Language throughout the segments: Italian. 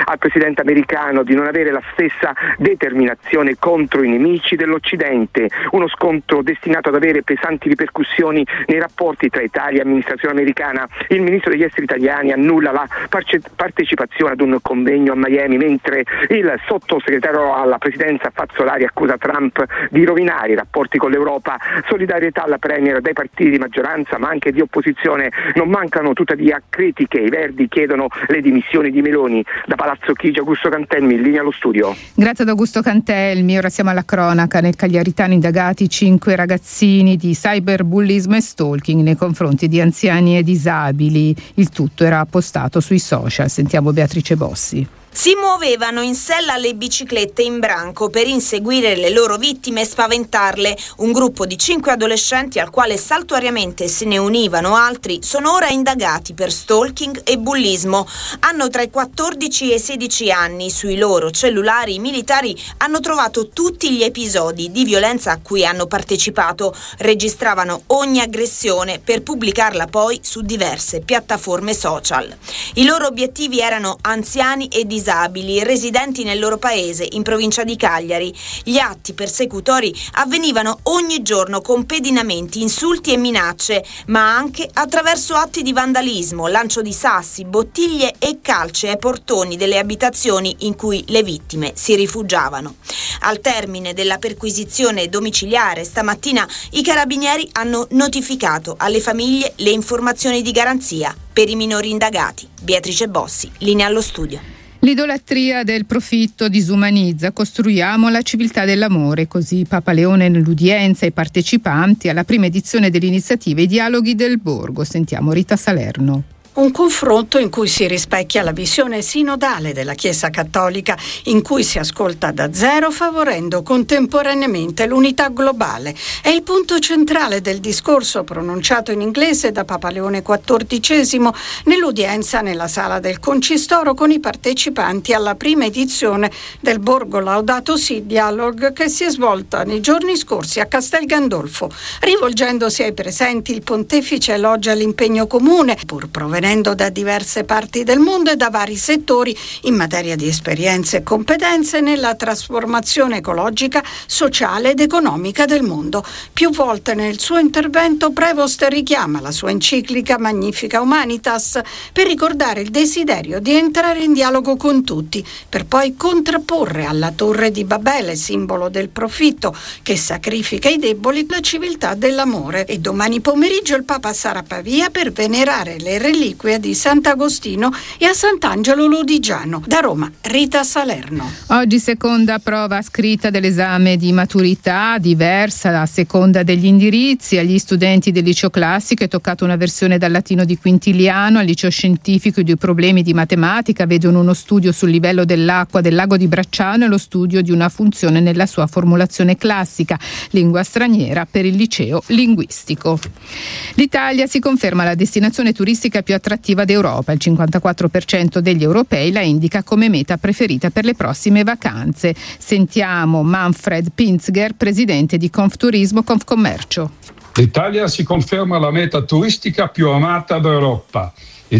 al presidente americano di non avere la stessa determinazione contro i nemici dell'Occidente, uno scontro destinato ad avere pesanti ripercussioni nei rapporti tra Italia e amministrazione americana. Il ministro degli esteri italiani annulla la partecipazione ad un convegno a Miami, mentre il sottosegretario alla presidenza Fazzolari accusa Trump di rovinare i rapporti con l'Europa. Solidarietà alla Premier dai partiti di maggioranza ma anche di opposizione. Non mancano tuttavia critiche. I Verdi chiedono le dimissioni di Meloni. Da Palazzo Chigi, Augusto Cantelmi, in linea allo studio. Grazie ad Augusto Cantelmi. Ora siamo alla cronaca. Nel Cagliaritano indagati 5 ragazzini di cyberbullismo e stalking nei confronti di anziani e disabili. Il tutto era postato sui social. Sentiamo Beatrice Bossi. Si muovevano in sella alle biciclette in branco per inseguire le loro vittime e spaventarle. Un gruppo di 5 adolescenti al quale saltuariamente se ne univano altri sono ora indagati per stalking e bullismo. Hanno tra i 14 e i 16 anni. Sui loro cellulari i militari hanno trovato tutti gli episodi di violenza a cui hanno partecipato. Registravano ogni aggressione per pubblicarla poi su diverse piattaforme social. I loro obiettivi erano anziani e disabili residenti nel loro paese, in provincia di Cagliari. Gli atti persecutori avvenivano ogni giorno con pedinamenti, insulti e minacce, ma anche attraverso atti di vandalismo, lancio di sassi, bottiglie e calce ai portoni delle abitazioni in cui le vittime si rifugiavano. Al termine della perquisizione domiciliare stamattina i carabinieri hanno notificato alle famiglie le informazioni di garanzia per i minori indagati. Beatrice Bossi, linea allo studio. L'idolatria del profitto disumanizza, costruiamo la civiltà dell'amore, così Papa Leone nell'udienza ai partecipanti alla prima edizione dell'iniziativa I Dialoghi del Borgo. Sentiamo Rita Salerno. Un confronto in cui si rispecchia la visione sinodale della Chiesa Cattolica, in cui si ascolta da zero, favorendo contemporaneamente l'unità globale. È il punto centrale del discorso pronunciato in inglese da Papa Leone XIV nell'udienza nella sala del Concistoro con i partecipanti alla prima edizione del Borgo Laudato Si Dialog, che si è svolta nei giorni scorsi a Castel Gandolfo. Rivolgendosi ai presenti, il pontefice elogia l'impegno comune, pur provenendo da diverse parti del mondo e da vari settori in materia di esperienze e competenze nella trasformazione ecologica, sociale ed economica del mondo. Più volte nel suo intervento Prevost richiama la sua enciclica Magnifica Humanitas per ricordare il desiderio di entrare in dialogo con tutti, per poi contrapporre alla Torre di Babele, simbolo del profitto che sacrifica i deboli, la civiltà dell'amore. E domani pomeriggio il Papa sarà a Pavia per venerare le reliquie di Sant'Agostino e a Sant'Angelo Lodigiano. Da Roma, Rita Salerno. Oggi seconda prova scritta dell'esame di maturità, diversa a seconda degli indirizzi. Agli studenti del liceo classico è toccata una versione dal latino di Quintiliano, al liceo scientifico i 2 problemi di matematica vedono uno studio sul livello dell'acqua del lago di Bracciano e lo studio di una funzione nella sua formulazione classica, lingua straniera per il liceo linguistico. L'Italia si conferma la destinazione turistica più attrattiva d'Europa. Il 54% degli europei la indica come meta preferita per le prossime vacanze. Sentiamo Manfred Pinzger, presidente di Confturismo Confcommercio. L'Italia si conferma la meta turistica più amata d'Europa. Il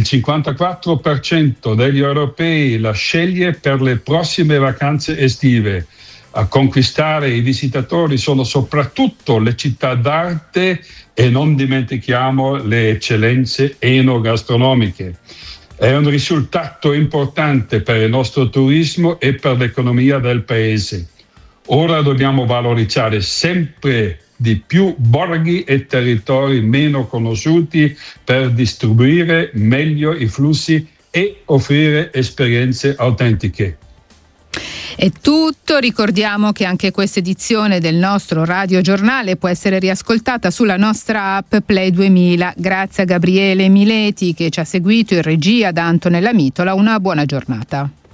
54% degli europei la sceglie per le prossime vacanze estive. A conquistare i visitatori sono soprattutto le città d'arte e non dimentichiamo le eccellenze enogastronomiche. È un risultato importante per il nostro turismo e per l'economia del paese. Ora dobbiamo valorizzare sempre di più borghi e territori meno conosciuti per distribuire meglio i flussi e offrire esperienze autentiche. È tutto, ricordiamo che anche questa edizione del nostro radiogiornale può essere riascoltata sulla nostra app Play 2000. Grazie a Gabriele Mileti che ci ha seguito in regia, da Antonella Mitola, una buona giornata.